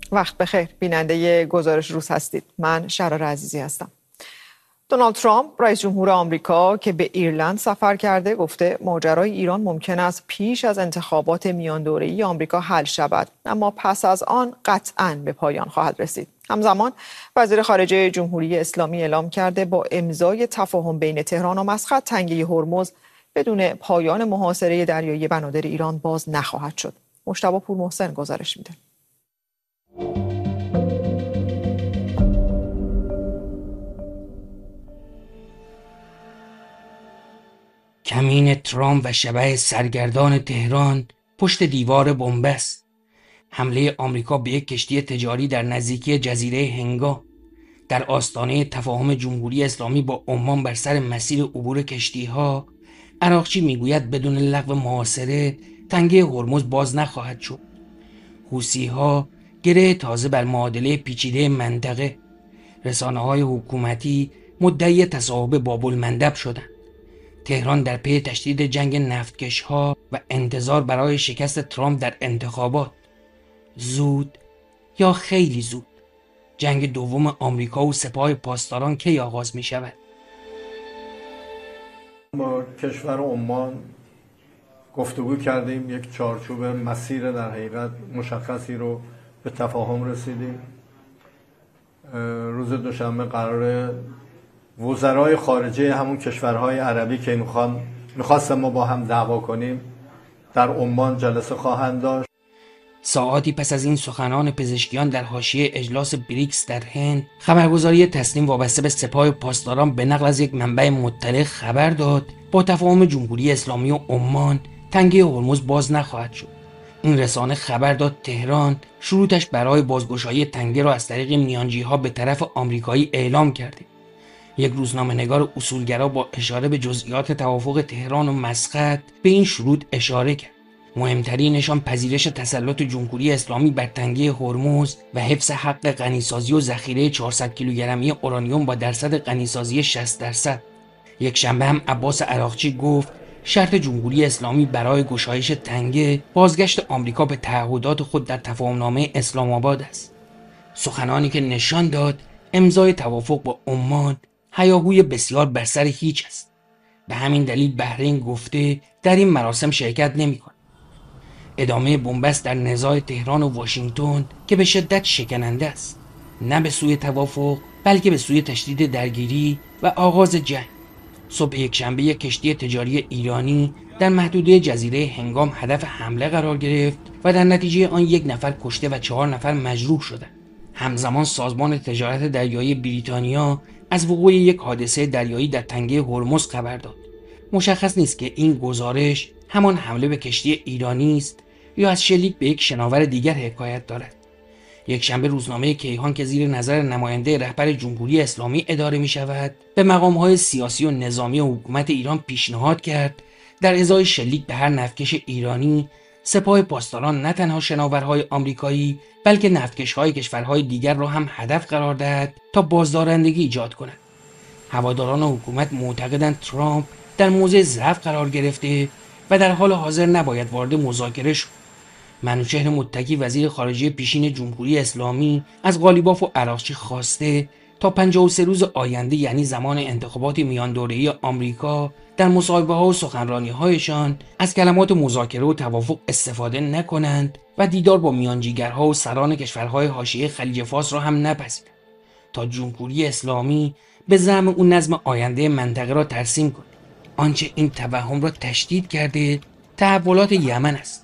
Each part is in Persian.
وقت بخیر بیننده گزارش روز هستید. من شرار عزیزی هستم. دونالد ترامپ رئیس جمهور آمریکا که به ایرلند سفر کرده گفته ماجرای ایران ممکن است پیش از انتخابات میان دوره‌ای آمریکا حل شود، اما پس از آن قطعاً به پایان خواهد رسید. همزمان وزیر خارجه جمهوری اسلامی اعلام کرده با امضای تفاهم بین تهران و مسقط تنگه هرمز بدون پایان محاصره دریایی بنادر ایران باز نخواهد شد. مجتبی پورمحسن گزارش میده. کمین ترامپ و شبح سرگردان تهران پشت دیوار بنبست. حمله آمریکا به یک کشتی تجاری در نزدیکی جزیره هنگام در آستانه تفاهم جمهوری اسلامی با عمان بر سر مسیر عبور کشتی‌ها. عراقچی میگوید بدون لغو محاصره تنگه هرمز باز نخواهد شد. حوثی‌ها گره تازه بر معادله پیچیده منطقه. رسانه‌های حکومتی مدعی تصاحب باب‌المندب شدند. تهران در پی تشدید جنگ نفتکش‌ها و انتظار برای شکست ترامپ در انتخابات. زود یا خیلی زود جنگ دوم آمریکا و سپاه پاسداران کی آغاز می شود؟ با کشور عمان گفتگو کردیم، یک چارچوب مسیر در حقیقت مشخصی رو به تفاهم رسیدیم. روز دوشنبه قراره وزرای خارجه همون کشورهای عربی که میخواستن ما با هم دعوا کنیم در عمان جلسه خواهند داشت. ساعاتی پس از این سخنان پزشکیان در حاشیه اجلاس بریکس در هند، خبرگزاری تسنیم وابسته به سپاه پاسداران به نقل از یک منبع مطلع خبر داد با تفاهم جمهوری اسلامی و عمان تنگه هرمز باز نخواهد شد. این رسانه خبر داد تهران شروطش برای بازگشایی تنگه را از طریق میانجی‌ها به طرف آمریکایی اعلام کرده. یک روزنامه‌نگار اصولگرا با اشاره به جزئیات توافق تهران و مسقط به این شروط اشاره کرد. مهمترینشان پذیرش تسلط جمهوری اسلامی بر تنگه هرمز و حفظ حق غنیسازی و ذخیره 400 کیلوگرمی اورانیوم با درصد غنیسازی 60%. یک شنبه هم عباس عراقچی گفت شرط جمهوری اسلامی برای گشایش تنگه بازگشت آمریکا به تعهدات خود در تفاهمنامه اسلام آباد است. سخنانی که نشان داد امضای توافق با عمان هیاهوی بسیار بر سر هیچ است. به همین دلیل بحرین گفته در این مراسم شرکت نمی‌کند. ادامه بنبست در نزاع تهران و واشنگتن که به شدت شکننده است، نه به سوی توافق بلکه به سوی تشدید درگیری و آغاز جنگ. صبح یکشنبه یک کشتی تجاری ایرانی در محدوده جزیره هنگام هدف حمله قرار گرفت و در نتیجه آن 1 نفر کشته و 4 نفر مجروح شدند. همزمان سازمان تجارت دریایی بریتانیا از وقوع یک حادثه دریایی در تنگه هرمز خبر داد. مشخص نیست که این گزارش همان حمله به کشتی ایرانی است یا از شلیک به یک شناور دیگر حکایت دارد. یکشنبه روزنامه کیهان که زیر نظر نماینده رهبر جمهوری اسلامی اداره می شود به مقام‌های سیاسی و نظامی حکومت ایران پیشنهاد کرد در ازای شلیک به هر نفتکش ایرانی سپاه پاسداران نه تنها شناورهای آمریکایی بلکه نفتکش‌های کشورهای دیگر را هم هدف قرار دهد تا بازدارندگی ایجاد کند. هواداران حکومت معتقدند ترامپ در موضع ضعف قرار گرفته و در حال حاضر نباید وارد مذاکره شد. منوچهر متکی وزیر خارجه پیشین جمهوری اسلامی از قالیباف و عراقچی خواسته تا 53 روز آینده یعنی زمان انتخابات میان دوره‌ای آمریکا در مصاحبه‌ها و سخنرانی‌هایشان از کلمات مذاکره و توافق استفاده نکنند و دیدار با میانجیگرها و سران کشورهای حاشیه خلیج فارس را هم نپذیرند تا جمهوری اسلامی به زعم اون نظم آینده منطقه را ترسیم کند. آنچه این توهم را تشدید کرده تحولات یمن است.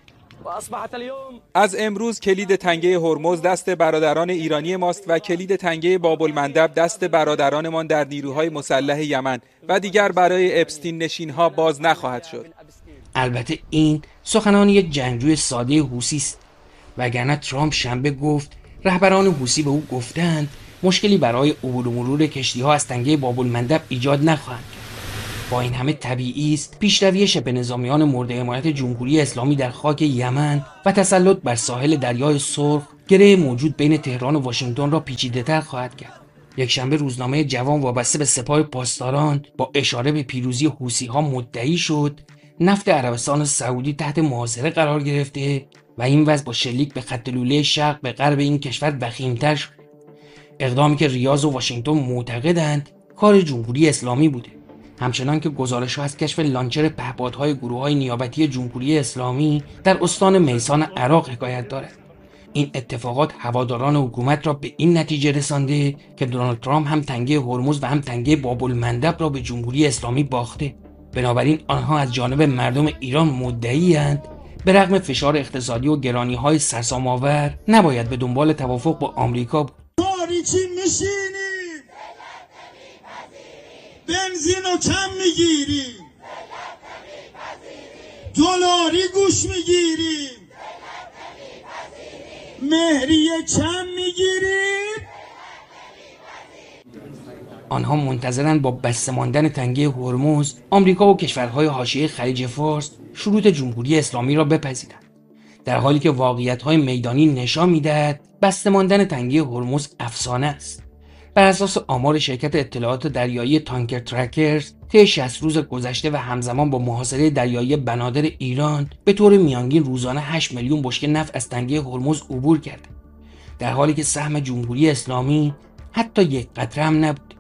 از امروز کلید تنگه هرمز دست برادران ایرانی ماست و کلید تنگه باب‌المندب دست برادرانمان در نیروهای مسلح یمن و دیگر برای اپستین نشین‌ها باز نخواهد شد. البته این سخنان یک جنگجوی ساده حوثی است، وگرنه ترامپ شنبه گفت رهبران حوثی به او گفتند مشکلی برای عبور و مرور کشتی‌ها از تنگه باب‌المندب ایجاد نخواهد کرد. با این همه طبیعی است پیشروی شبه نظامیان مورد حمایت جمهوری اسلامی در خاک یمن و تسلط بر ساحل دریای سرخ گره موجود بین تهران و واشنگتن را پیچیده‌تر خواهد کرد. یکشنبه روزنامه جوان وابسته به سپاه پاسداران با اشاره به پیروزی حوثی‌ها مدعی شد نفت عربستان سعودی تحت محاصره قرار گرفته و این وضع با شلیک به خط لوله شرق به غرب این کشور وخیم‌تر شد. اقدامی که ریاض و واشنگتن معتقدند کار جمهوری اسلامی بوده، همچنان که گزارش‌ها از کشف لانچر پهپادهای گروه‌های نیابتی جمهوری اسلامی در استان میسان عراق حکایت دارد. این اتفاقات هواداران حکومت را به این نتیجه رسانده که دونالد ترامپ هم تنگه هرمز و هم تنگه باب‌المندب را به جمهوری اسلامی باخته. بنابراین آنها از جانب مردم ایران مدعی‌اند به رغم فشار اقتصادی و گرانی‌های سرسام‌آور نباید به دنبال توافق با آمریکا بود. تاریکی میشینیم، بنزینو کم میگیریم، دلاری گوش میگیریم، مهریه کم میگیریم. آنها منتظرند با بسته ماندن تنگه هرمز آمریکا و کشورهای حاشیه خلیج فارس شروط جمهوری اسلامی را بپذیرند، در حالی که واقعیت‌های میدانی نشان می‌دهد بسته ماندن تنگه هرمز افسانه است. بر اساس آمار شرکت اطلاعات دریایی تانکر ترکرز، طی 60 روز گذشته و همزمان با محاصره دریایی بنادر ایران به طور میانگین روزانه 8 میلیون بشکه نفت از تنگه هرمز عبور کرده، در حالی که سهم جمهوری اسلامی حتی یک قطره هم نبود.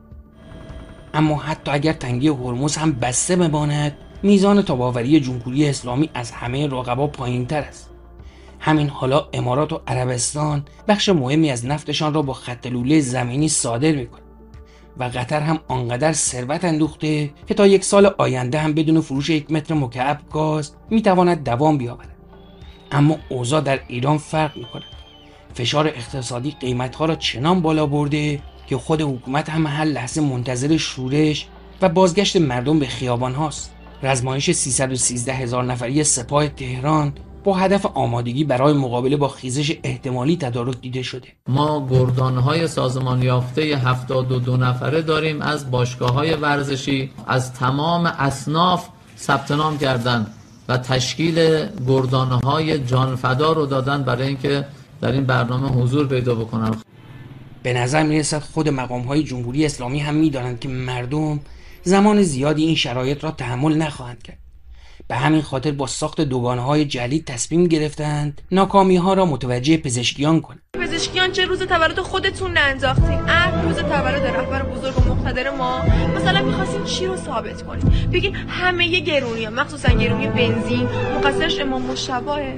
اما حتی اگر تنگه هرمز هم بسته بماند، میزان تاب‌آوری جمهوری اسلامی از همه رقبا پایین‌تر است. همین حالا امارات و عربستان بخش مهمی از نفتشان را با خط لوله زمینی صادر می‌کنند و قطر هم آنقدر ثروت اندوخته که تا 1 سال آینده هم بدون فروش 1 متر مکعب گاز می‌تواند دوام بیاورد. اما اوضاع در ایران فرق می‌کند. فشار اقتصادی قیمت‌ها را چنان بالا برده که خود حکومت هم هر لحظه منتظر شورش و بازگشت مردم به خیابان هاست. رزمایش 313,000 نفری سپاه تهران با هدف آمادگی برای مقابله با خیزش احتمالی تدارک دیده شده. ما گردانهای سازمان یافته 72 نفره داریم از باشگاه‌های ورزشی از تمام اصناف ثبت نام کردن و تشکیل گردانهای جانفدا رو دادن برای اینکه در این برنامه حضور پیدا بکنن. به نظر میرسد خود مقام‌های جمهوری اسلامی هم می‌دانند که مردم زمان زیادی این شرایط را تحمل نخواهند کرد. به همین خاطر با ساخت دوگانه‌های جدید تصمیم گرفتند ناکامی‌ها را متوجه پزشکیان کنند. پزشکیان چه روز تولد خودتون ننداختین؟ روز تولد رهبر بزرگ و مقتدر ما مثلا می‌خواستین چی رو ثابت کنین؟ بگین همه گرونی‌ها مخصوصا گرونی بنزین مقصرش امام مجتبیه.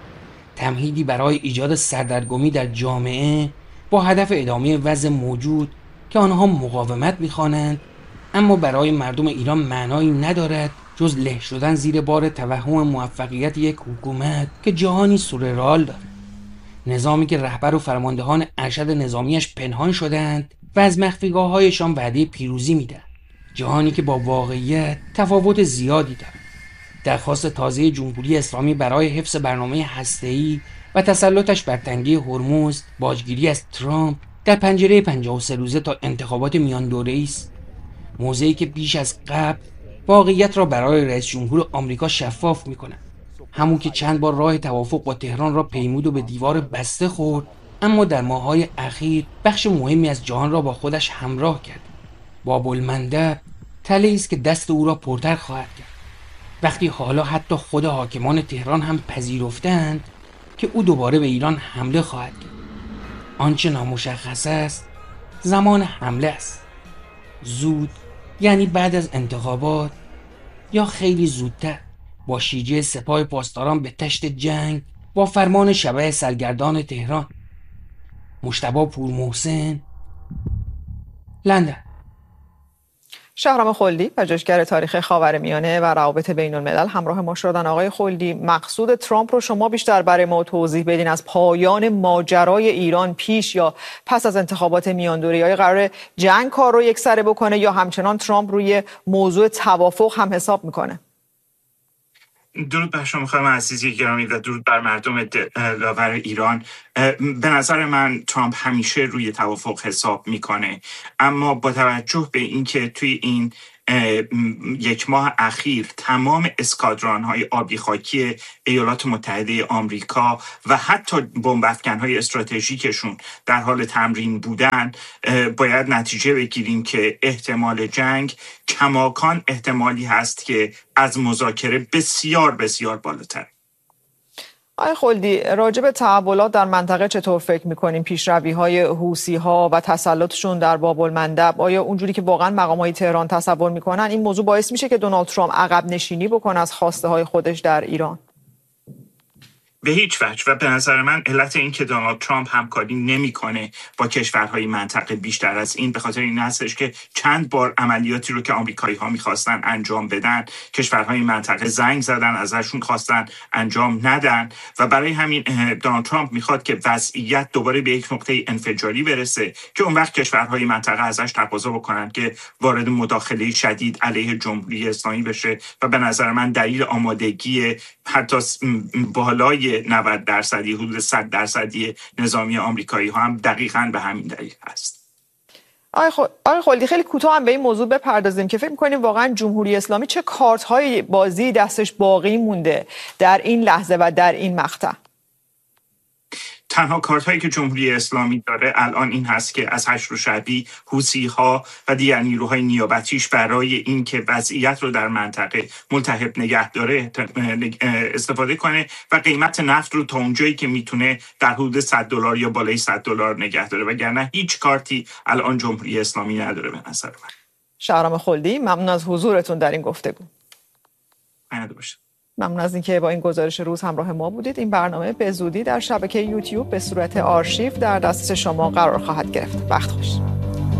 تمهیدی برای ایجاد سردرگمی در جامعه با هدف ادامه وضع موجود که آنها مقاومت می‌خوانند، اما برای مردم ایران معنایی ندارد جز له شدن زیر بار توهم موفقیت یک حکومت که جهانی سورئال دارد. نظامی که رهبر و فرماندهان ارشد نظامیش پنهان شدند و از مخفیگاه‌هایشان وعده پیروزی میدهند. جهانی که با واقعیت تفاوت زیادی دارد. درخواست تازه جمهوری اسلامی برای حفظ برنامه هسته‌ای و تسلطش بر تنگه هرمز، باجگیری از ترامپ در پنجره 53 روزه تا انتخابات میان دوره‌ای است. موضعی که بیش از قبل واقعیت را برای رئیس جمهور آمریکا شفاف می‌کند. همون که چند بار راه توافق با تهران را پیمود و به دیوار بسته خورد، اما در ماه‌های اخیر بخش مهمی از جهان را با خودش همراه کرد. باب‌المندب تله‌ای است که دست او را پرتر خواهد کرد. وقتی حالا حتی خود حاکمان تهران هم پذیرفتند که او دوباره به ایران حمله خواهد کرد. آنچه نامشخص است زمان حمله است. زود یعنی بعد از انتخابات یا خیلی زودتر، با شیجه سپاه پاسداران به تشت جنگ با فرمان شبح سرگردان تهران. مجتبی پورمحسن، لندن. شهرام خلدی، پژوهشگر تاریخ خاورمیانه و روابط بین الملل همراه ما شدن. آقای خلدی، مقصود ترامپ رو شما بیشتر برای ما توضیح بدین. از پایان ماجرای ایران پیش یا پس از انتخابات میاندوره‌ای آیا قرار جنگ کار رو یکسره بکنه یا همچنان ترامپ روی موضوع توافق هم حساب میکنه؟ درود بر شما خانم عزیزی گرامی و درود بر مردم دلاور ایران. به نظر من ترامپ همیشه روی توافق حساب میکنه، اما با توجه به اینکه توی این 1 ماه اخیر تمام اسکادران‌های آبی خاکی ایالات متحده آمریکا و حتی بمب افکن‌های استراتژیکشون در حال تمرین بودن، باید نتیجه بگیریم که احتمال جنگ کماکان احتمالی هست که از مذاکره بسیار بسیار بالاتر. آقای خلدی، راجع به تحولات در منطقه چطور فکر می‌کنیم؟ پیشروی‌های حوثی‌ها و تسلطشون در باب‌المندب، آیا اونجوری که واقعا مقام‌های تهران تصور می‌کنن این موضوع باعث میشه که دونالد ترامپ عقب نشینی بکنه از خواسته‌های خودش در ایران؟ به هیچ وجه. و به نظر من علت این که دونالد ترامپ همکاری نمیکنه با کشورهای منطقه بیشتر از این به خاطر این هستش که چند بار عملیاتی رو که آمریکایی‌ها می‌خواستن انجام بدن کشورهای منطقه زنگ زدن، ازشون خواستن انجام ندن و برای همین دونالد ترامپ میخواد که وضعیت دوباره به یک نقطه انفجاری برسه که اون وقت کشورهای منطقه ازش تقاضا بکنن که وارد مداخله شدید علیه جمهوری اسلامی بشه و به نظر من دلیل آمادگی حتی بالای 90% حدود 100% نظامی آمریکایی ها هم دقیقاً به همین دلیل هست. آقای خلدی، خیلی کوتاه هم به این موضوع بپردازیم که فکر می‌کنیم واقعاً جمهوری اسلامی چه کارت‌های بازی دستش باقی مونده در این لحظه و در این مقطع؟ تنها کارت‌هایی که جمهوری اسلامی داره الان این هست که از حشر و شعبی، حوثی‌ها و دیگر نیروهای نیابتیش برای اینکه وضعیت رو در منطقه ملتهب نگه داره استفاده کنه و قیمت نفت رو تا اونجایی که میتونه در حدود $100 یا بالای $100 نگه داره، وگرنه هیچ کارتی الان جمهوری اسلامی نداره به نظر من. شهرام خلدی، ممنون از حضورتون در این گفتگو. ممنون از اینکه با این گزارش روز همراه ما بودید. این برنامه به زودی در شبکه یوتیوب به صورت آرشیو در دسترس شما قرار خواهد گرفت. وقت خوش.